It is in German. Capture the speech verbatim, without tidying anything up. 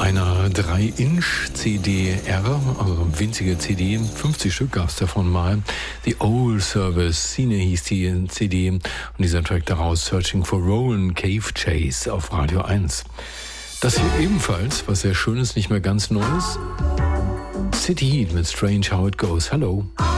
einer drei Inch C D R, also winzige C D, fünfzig Stück gab es davon mal. The Old Service, Cine hieß die C D und dieser Track daraus, Searching for Roland, Cave Chase auf Radio eins. Das hier ebenfalls, was sehr schön ist, nicht mehr ganz Neues. City Heat mit Strange How It Goes. Hallo.